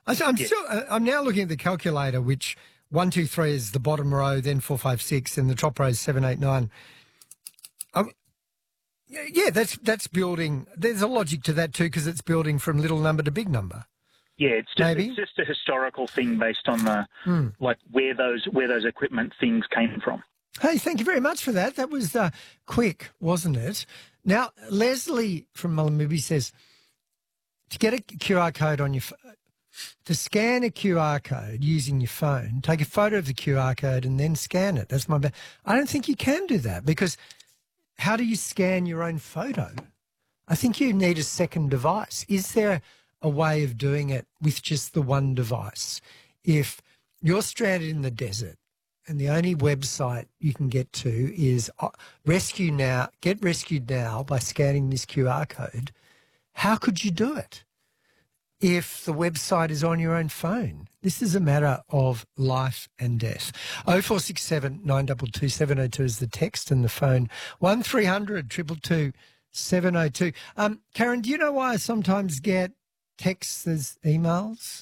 I'm now looking at the calculator, which 1, 2, 3 is the bottom row, then 4, 5, 6, and the top row is 7, 8, 9. Yeah, that's building. There's a logic to that too, because it's building from little number to big number. Yeah, it's just a historical thing based on the like where those equipment things came from. Hey, thank you very much for that. That was quick, wasn't it? Now, Leslie from Mullumbimby says, to get a QR code on your to scan a QR code using your phone, take a photo of the QR code and then scan it. That's my I don't think you can do that, because how do you scan your own photo? I think you need a second device. Is there a way of doing it with just the one device? If you're stranded in the desert and the only website you can get to is Get Rescued Now by scanning this QR code, how could you do it if the website is on your own phone? This is a matter of life and death. 0467 922 702 is the text, and the phone 1300 222 702. Karen, do you know why I sometimes get texts as emails?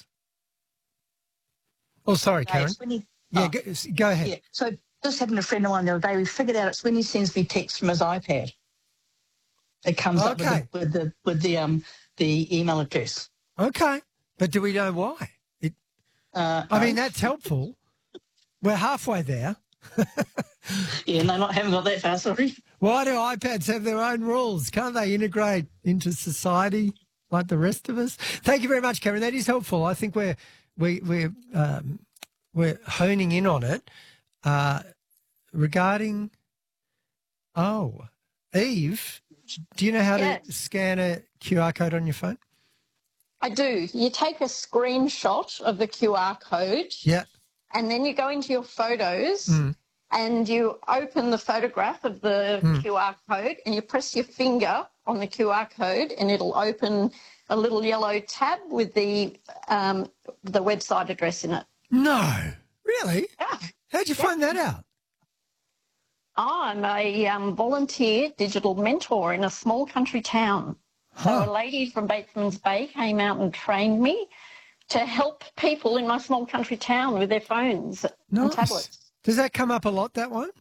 Oh, sorry, Karen. Go ahead. Yeah. So just having a friend of mine the other day, we figured out it's when he sends me texts from his iPad. It comes up with the email address. Okay, but do we know why? I mean, that's helpful. We're halfway there. Yeah, no, haven't got that far, sorry. Why do iPads have their own rules? Can't they integrate into society like the rest of us? Thank you very much, Karen. That is helpful. I think we're honing in on it regarding. Oh, Eve, do you know how to scan a QR code on your phone? I do. You take a screenshot of the QR code. Yeah. And then you go into your photos and you open the photograph of the QR code and you press your finger on the QR code and it'll open a little yellow tab with the website address in it. No. Really? Yeah. How'd you find that out? I'm a volunteer digital mentor in a small country town. So a lady from Batesman's Bay came out and trained me to help people in my small country town with their phones and tablets. Does that come up a lot, that one?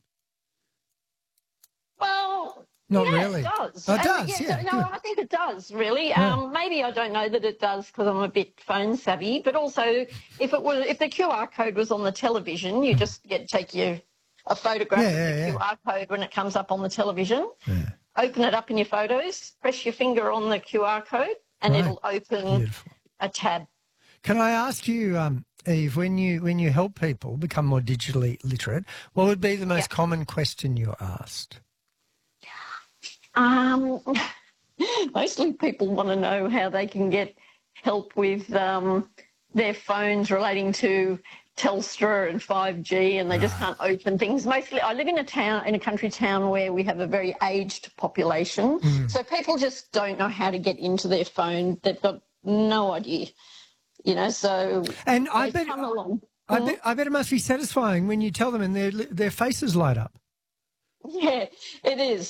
Well, not really. It does. Oh, it does, No, I think it does, really. Yeah. Maybe I don't know that it does because I'm a bit phone savvy, but also if the QR code was on the television, you just take a photograph of the QR code when it comes up on the television. Yeah. Open it up in your photos, press your finger on the QR code, and it'll open a tab. Can I ask you, Eve, when you help people become more digitally literate, what would be the most common question you're asked? Mostly people want to know how they can get help with their phones relating to Telstra and 5G, and they just can't open things. Mostly, I live in a country town where we have a very aged population, so people just don't know how to get into their phone. They've got no idea, so and I bet it must be satisfying when you tell them and their faces light up. Yeah, it is.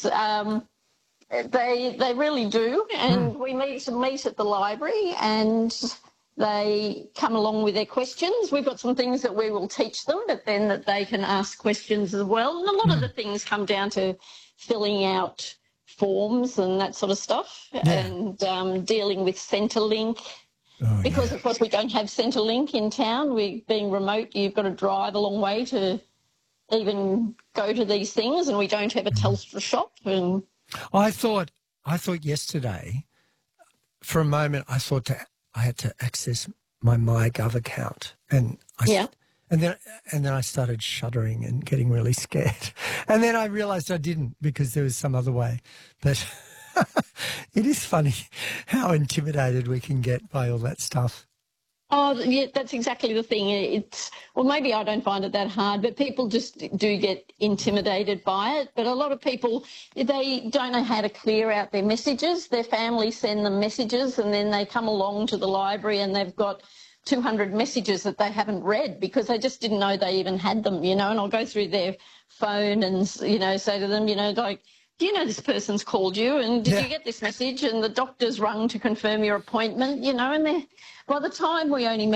They really do, and we meet at the library and they come along with their questions. We've got some things that we will teach them, but then that they can ask questions as well. And a lot of the things come down to filling out forms and that sort of stuff, and dealing with Centrelink. Because, of course, we don't have Centrelink in town. Being remote, you've got to drive a long way to even go to these things, and we don't have a Telstra shop. And I thought yesterday, for a moment, I thought I had to access my MyGov account, and then I started shuddering and getting really scared, and then I realised I didn't because there was some other way. But it is funny how intimidated we can get by all that stuff. Oh, yeah, that's exactly the thing. Maybe I don't find it that hard, but people just do get intimidated by it. But a lot of people, they don't know how to clear out their messages. Their family send them messages and then they come along to the library and they've got 200 messages that they haven't read because they just didn't know they even had them, and I'll go through their phone and, say to them, like, do you know this person's called you and did you get this message and the doctor's rung to confirm your appointment, and by the time we only